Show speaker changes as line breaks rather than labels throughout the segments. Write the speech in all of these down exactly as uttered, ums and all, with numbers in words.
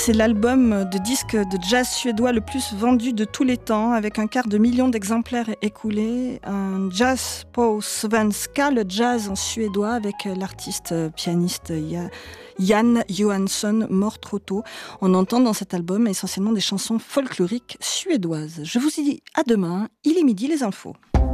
C'est l'album de disques de jazz suédois le plus vendu de tous les temps, avec un quart de million d'exemplaires écoulés. Un jazz på svenska, le jazz en suédois, avec l'artiste pianiste Jan Johansson, mort trop tôt. On entend dans cet album essentiellement des chansons folkloriques suédoises. Je vous dis à demain, il est midi, les infos.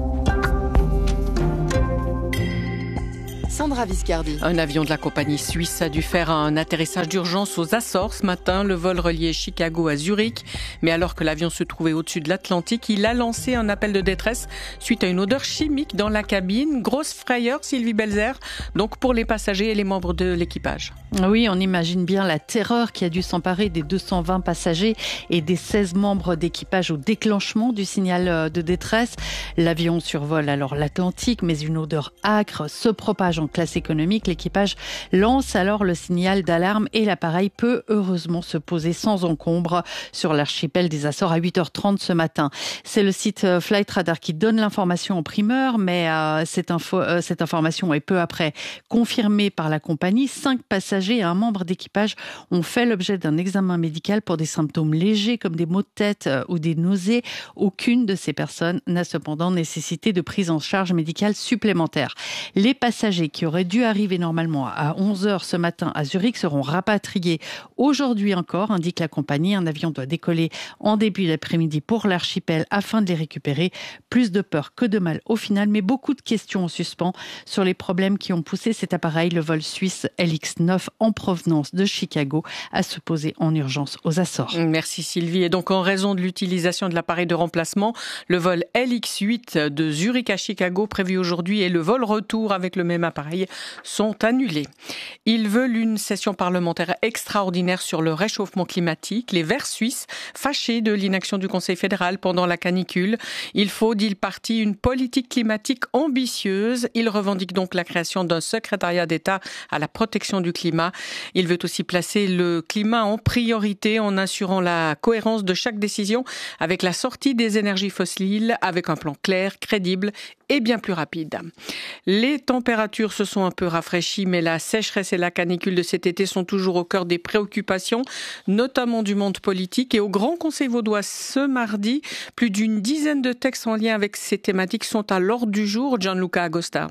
Sandra Viscardi.
Un avion de la compagnie suisse a dû faire un atterrissage d'urgence aux Açores ce matin. Le vol reliait Chicago à Zurich. Mais alors que l'avion se trouvait au-dessus de l'Atlantique, il a lancé un appel de détresse suite à une odeur chimique dans la cabine. Grosse frayeur, Sylvie Belzer, donc pour les passagers et les membres de l'équipage.
Oui, on imagine bien la terreur qui a dû s'emparer des deux cent vingt passagers et des seize membres d'équipage au déclenchement du signal de détresse. L'avion survole alors l'Atlantique, mais une odeur âcre se propage en classe économique. L'équipage lance alors le signal d'alarme et l'appareil peut heureusement se poser sans encombre sur l'archipel des Açores à huit heures trente ce matin. C'est le site Flight Radar qui donne l'information en primeur, mais euh, cette, info, euh, cette information est peu après confirmée par la compagnie. Cinq passagers et un membre d'équipage ont fait l'objet d'un examen médical pour des symptômes légers comme des maux de tête ou des nausées. Aucune de ces personnes n'a cependant nécessité de prise en charge médicale supplémentaire. Les passagers qui auraient dû arriver normalement à onze heures ce matin à Zurich seront rapatriés aujourd'hui encore, indique la compagnie. Un avion doit décoller en début d'après-midi pour l'archipel afin de les récupérer. Plus de peur que de mal au final, mais beaucoup de questions en suspens sur les problèmes qui ont poussé cet appareil, le vol suisse L X neuf en provenance de Chicago, à se poser en urgence aux Açores.
Merci Sylvie. Et donc en raison de l'utilisation de l'appareil de remplacement, le vol L X huit de Zurich à Chicago prévu aujourd'hui et le vol retour avec le même appareil sont annulés. Ils veulent une session parlementaire extraordinaire sur le réchauffement climatique. Les Verts suisses, fâchés de l'inaction du Conseil fédéral pendant la canicule. Il faut, dit le parti, une politique climatique ambitieuse. Il revendique donc la création d'un secrétariat d'État à la protection du climat. Il veut aussi placer le climat en priorité en assurant la cohérence de chaque décision avec la sortie des énergies fossiles, avec un plan clair, crédible et bien plus rapide. Les températures se sont un peu rafraîchies, mais la sécheresse et la canicule de cet été sont toujours au cœur des préoccupations, notamment du monde politique. Et au Grand Conseil vaudois ce mardi, plus d'une dizaine de textes en lien avec ces thématiques sont à l'ordre du jour. Gianluca Agosta.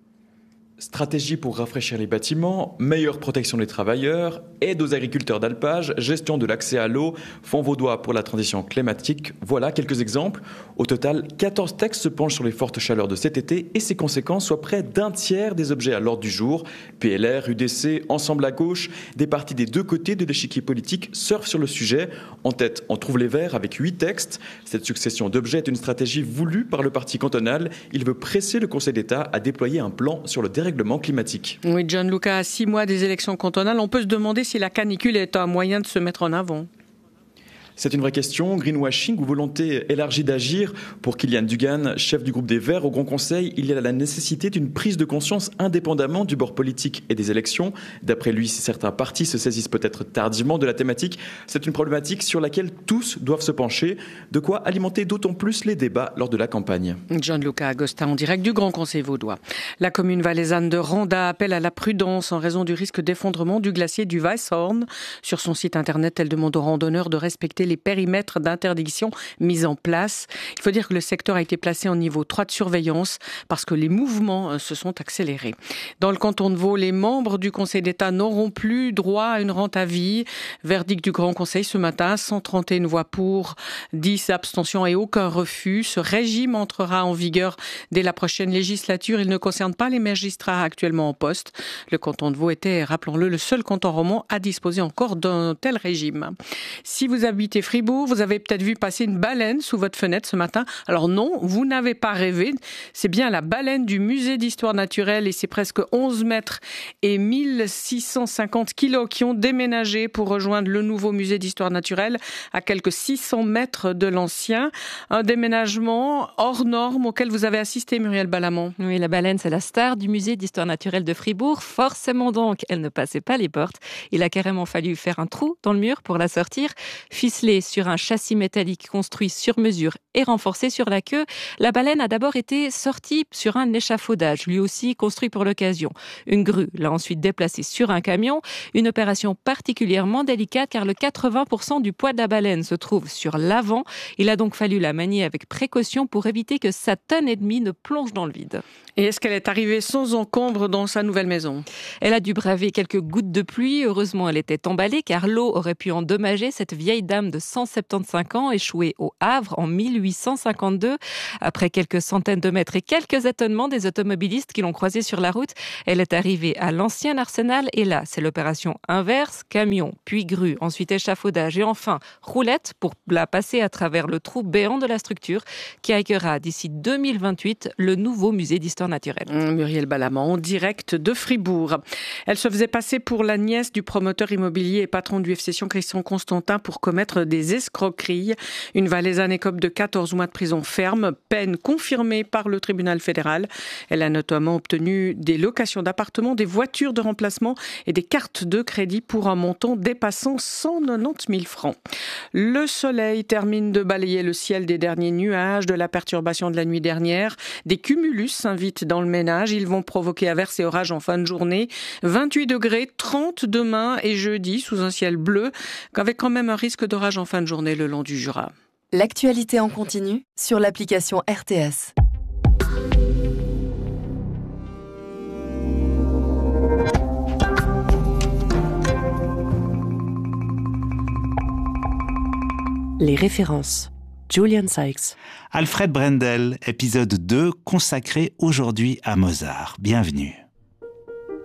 Stratégie pour rafraîchir les bâtiments, meilleure protection des travailleurs, aide aux agriculteurs d'alpage, gestion de l'accès à l'eau, fonds vaudois pour la transition climatique. Voilà quelques exemples. Au total, quatorze textes se penchent sur les fortes chaleurs de cet été et ses conséquences, soit près d'un tiers des objets à l'ordre du jour. P L R, U D C, Ensemble à gauche, des partis des deux côtés de l'échiquier politique surfent sur le sujet. En tête, on trouve les Verts avec huit textes. Cette succession d'objets est une stratégie voulue par le parti cantonal. Il veut presser le Conseil d'État à déployer un plan sur le dérèglement climatique.
Oui, Gianluca, à six mois des élections cantonales, on peut se demander si la canicule est un moyen de se mettre en avant.
C'est une vraie question. Greenwashing ou volonté élargie d'agir? Pour Kilian Dugan, chef du groupe des Verts au Grand Conseil, il y a la nécessité d'une prise de conscience indépendamment du bord politique et des élections. D'après lui, si certains partis se saisissent peut-être tardivement de la thématique, c'est une problématique sur laquelle tous doivent se pencher. De quoi alimenter d'autant plus les débats lors de la campagne.
Gianluca Agosta en direct du Grand Conseil vaudois. La commune valaisanne de Randa appelle à la prudence en raison du risque d'effondrement du glacier du Weisshorn. Sur son site internet, elle demande aux randonneurs de respecter les périmètres d'interdiction mis en place. Il faut dire que le secteur a été placé en niveau trois de surveillance parce que les mouvements se sont accélérés. Dans le canton de Vaud, les membres du Conseil d'État n'auront plus droit à une rente à vie. Verdict du Grand Conseil ce matin, cent trente et une voix pour, dix abstentions et aucun refus. Ce régime entrera en vigueur dès la prochaine législature. Il ne concerne pas les magistrats actuellement en poste. Le canton de Vaud était, rappelons-le, le seul canton romand à disposer encore d'un tel régime. Si vous habitez Fribourg, vous avez peut-être vu passer une baleine sous votre fenêtre ce matin. Alors non, vous n'avez pas rêvé. C'est bien la baleine du musée d'histoire naturelle et c'est presque onze mètres et mille six cent cinquante kilos qui ont déménagé pour rejoindre le nouveau musée d'histoire naturelle à quelques six cents mètres de l'ancien. Un déménagement hors norme auquel vous avez assisté, Muriel Balamont.
Oui, la baleine, c'est la star du musée d'histoire naturelle de Fribourg. Forcément donc, elle ne passait pas les portes. Il a carrément fallu faire un trou dans le mur pour la sortir. Fils Ficelée sur un châssis métallique construit sur mesure et renforcé sur la queue, la baleine a d'abord été sortie sur un échafaudage, lui aussi construit pour l'occasion. Une grue l'a ensuite déplacée sur un camion, une opération particulièrement délicate car le quatre-vingts pour cent du poids de la baleine se trouve sur l'avant. Il a donc fallu la manier avec précaution pour éviter que sa tonne et demie ne plonge dans le vide.
Et est-ce qu'elle est arrivée sans encombre dans sa nouvelle maison ?
Elle a dû braver quelques gouttes de pluie. Heureusement, elle était emballée car l'eau aurait pu endommager cette vieille dame de cent soixante-quinze ans échouée au Havre en mille huit cent cinquante-deux. Après quelques centaines de mètres et quelques étonnements des automobilistes qui l'ont croisée sur la route, elle est arrivée à l'ancien arsenal et là, c'est l'opération inverse, camion, puis grue, ensuite échafaudage et enfin roulette pour la passer à travers le trou béant de la structure qui accueillera d'ici deux mille vingt-huit le nouveau musée d'histoire naturelle.
Muriel Balamant, en direct de Fribourg. Elle se faisait passer pour la nièce du promoteur immobilier et patron du F C Sion Christian Constantin pour commettre des escroqueries. Une Valaisanne écope de quatorze mois de prison ferme, peine confirmée par le tribunal fédéral. Elle a notamment obtenu des locations d'appartements, des voitures de remplacement et des cartes de crédit pour un montant dépassant cent quatre-vingt-dix mille francs. Le soleil termine de balayer le ciel des derniers nuages de la perturbation de la nuit dernière. Des cumulus s'invitent dans le ménage. Ils vont provoquer averses et orages en fin de journée. vingt-huit degrés, trente demain et jeudi sous un ciel bleu, avec quand même un risque d'orage en fin de journée le long du Jura.
L'actualité en continu sur l'application R T S.
Les références. Julian Sykes.
Alfred Brendel, épisode deux, consacré aujourd'hui à Mozart. Bienvenue.